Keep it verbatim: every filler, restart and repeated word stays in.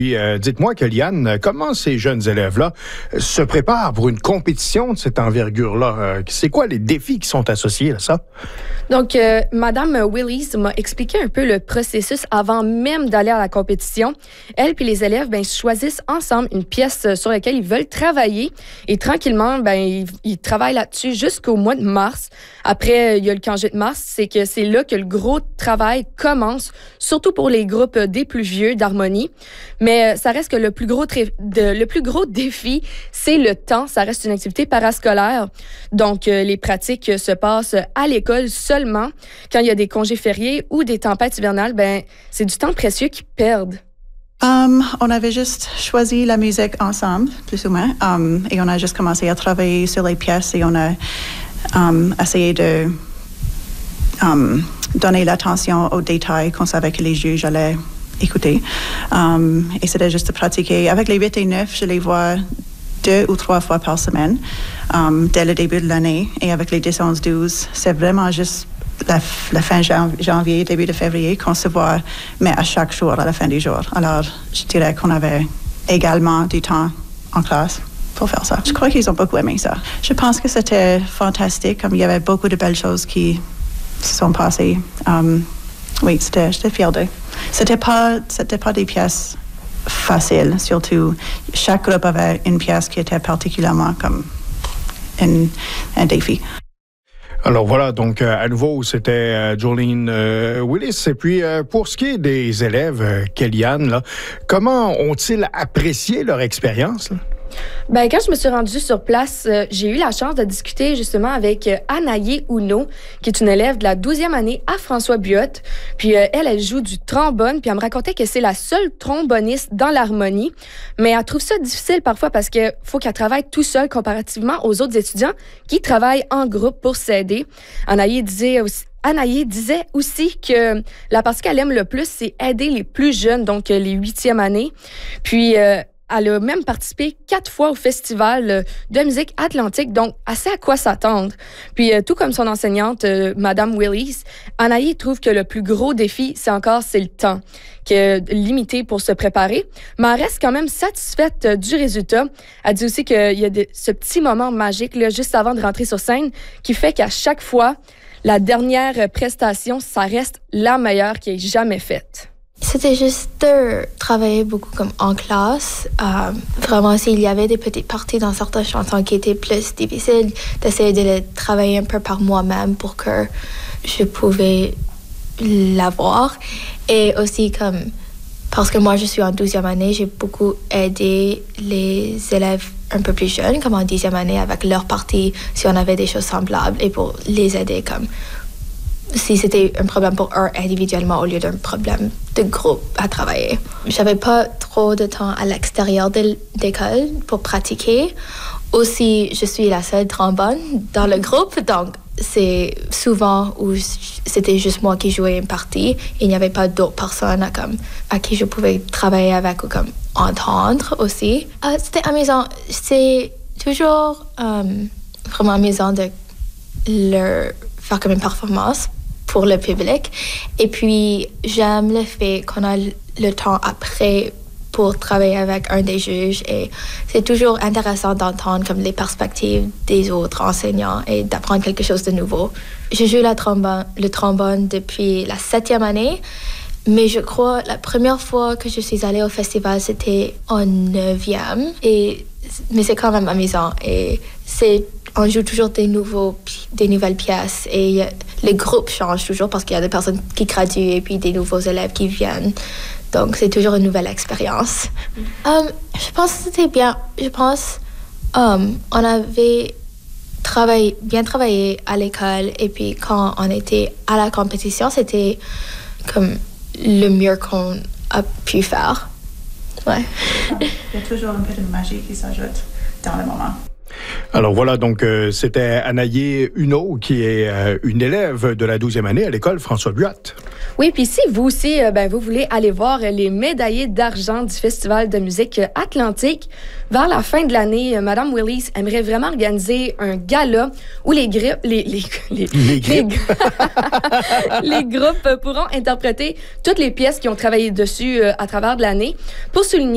Puis, euh, dites-moi, Kellyanne, comment ces jeunes élèves-là se préparent pour une compétition de cette envergure-là? Euh, c'est quoi les défis qui sont associés à ça? Donc, euh, Madame Willis m'a expliqué un peu le processus avant même d'aller à la compétition. Elle puis les élèves, ben, choisissent ensemble une pièce sur laquelle ils veulent travailler et tranquillement, ben, ils, ils travaillent là-dessus jusqu'au mois de mars. Après, il y a le congé de mars, c'est que c'est là que le gros travail commence, surtout pour les groupes des plus vieux d'harmonie. Mais ça reste que le plus gros, tré- de, le plus gros défi, c'est le temps. Ça reste une activité parascolaire. Donc, euh, les pratiques se passent à l'école seulement. Quand il y a des congés fériés ou des tempêtes hivernales, ben, c'est du temps précieux qu'ils perdent. Um, on avait juste choisi la musique ensemble, plus ou moins, um, et on a juste commencé à travailler sur les pièces et on a um, essayé de um, donner l'attention aux détails qu'on savait que les juges allaient écouter. Um, et c'était juste de pratiquer. Avec les huit et neuf, je les vois deux ou trois fois par semaine um, dès le début de l'année. Et avec les dix, onze, douze, c'est vraiment juste la, la fin janvier, début de février qu'on se voit, mais à chaque jour, à la fin du jour. Alors, je dirais qu'on avait également du temps en classe pour faire ça. Je crois qu'ils ont beaucoup aimé ça. Je pense que c'était fantastique, comme il y avait beaucoup de belles choses qui se sont passées. Um, oui, c'était, j'étais fière d'eux. C'était pas, c'était pas des pièces faciles, surtout. Chaque groupe avait une pièce qui était particulièrement comme une, un défi. Alors voilà, donc euh, à nouveau, c'était euh, Jolene euh, Willis. Et puis, euh, pour ce qui est des élèves, euh, Kellyanne, là, comment ont-ils apprécié leur expérience, là? Ben, quand je me suis rendue sur place, euh, j'ai eu la chance de discuter justement avec euh, Anaïe Ouno, qui est une élève de la douzième année à François Buot. Puis euh, elle, elle joue du trombone, puis elle me racontait que c'est la seule tromboniste dans l'harmonie. Mais elle trouve ça difficile parfois parce qu'il faut qu'elle travaille tout seule comparativement aux autres étudiants qui travaillent en groupe pour s'aider. Anaïe disait aussi Anaïe disait aussi que la partie qu'elle aime le plus, c'est aider les plus jeunes, donc euh, les huitièmes années. Puis euh, elle a même participé quatre fois au festival de musique atlantique, donc assez à quoi s'attendre. Puis, euh, tout comme son enseignante, euh, Madame Willis, Anaïe trouve que le plus gros défi, c'est encore c'est le temps, que limité pour se préparer. Mais elle reste quand même satisfaite euh, du résultat. Elle dit aussi qu'il y a de, ce petit moment magique là, juste avant de rentrer sur scène qui fait qu'à chaque fois, la dernière prestation, ça reste la meilleure qui ait jamais faite. C'était juste de travailler beaucoup comme en classe. Euh, vraiment, s'il y avait des petites parties dans certaines chansons qui étaient plus difficiles, d'essayer de les travailler un peu par moi-même pour que je pouvais l'avoir. Et aussi, comme, parce que moi, je suis en douzième année, j'ai beaucoup aidé les élèves un peu plus jeunes, comme en dixième année, avec leur partie, si on avait des choses semblables, et pour les aider comme si c'était un problème pour eux individuellement au lieu d'un problème de groupe à travailler. J'avais pas trop de temps à l'extérieur de l'école pour pratiquer. Aussi, je suis la seule trombone dans le groupe, donc c'est souvent où c'était juste moi qui jouais une partie. Il n'y avait pas d'autres personnes à, comme, à qui je pouvais travailler avec ou comme entendre aussi. Euh, c'était amusant. C'est toujours euh, vraiment amusant de leur faire comme une performance pour le public. Et puis, j'aime le fait qu'on a le temps après pour travailler avec un des juges. Et c'est toujours intéressant d'entendre comme les perspectives des autres enseignants et d'apprendre quelque chose de nouveau. Je joue la trombone, le trombone depuis la septième année, mais je crois la première fois que je suis allée au festival, c'était en neuvième. Et, mais c'est quand même amusant. Et c'est on joue toujours des, nouveaux, des nouvelles pièces et les groupes changent toujours parce qu'il y a des personnes qui graduent et puis des nouveaux élèves qui viennent. Donc, c'est toujours une nouvelle expérience. Mm. Um, je pense que c'était bien. Je pense um, on avait travaillé, bien travaillé à l'école et puis quand on était à la compétition, c'était comme le mieux qu'on a pu faire. Ouais. Il y a toujours un peu de magie qui s'ajoute dans le moment. Alors voilà, donc euh, c'était Anaïe Uno, qui est euh, une élève de la douzième année à l'école François Buot. Oui, puis si vous aussi, euh, ben, vous voulez aller voir les médaillés d'argent du Festival de musique atlantique, vers la fin de l'année, euh, Madame Willis aimerait vraiment organiser un gala où les, grippes, les, les, les, les, les, les groupes pourront interpréter toutes les pièces qui ont travaillé dessus euh, à travers de l'année pour souligner